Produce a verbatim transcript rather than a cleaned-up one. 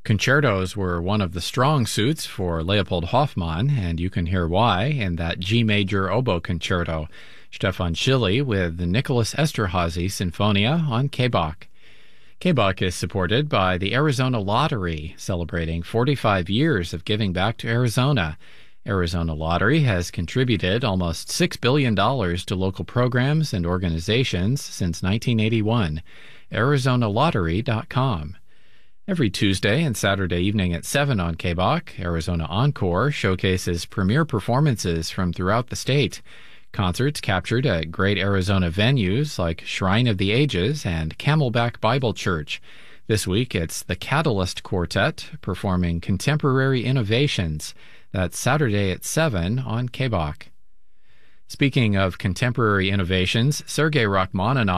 Concertos were one of the strong suits for Leopold Hoffmann, and you can hear why in that G major oboe concerto. Stefan Schilly with the Nicholas Esterhazy Sinfonia on K B O C. K B O C is supported by the Arizona Lottery, celebrating forty-five years of giving back to Arizona. Arizona Lottery has contributed almost six billion dollars to local programs and organizations since nineteen eighty-one. Arizona Lottery dot com. Every Tuesday and Saturday evening at seven on K B O C, Arizona Encore showcases premier performances from throughout the state. Concerts captured at great Arizona venues like Shrine of the Ages and Camelback Bible Church. This week it's the Catalyst Quartet performing Contemporary Innovations. That's Saturday at seven on K B O C. Speaking of contemporary innovations, Sergei Rachmaninoff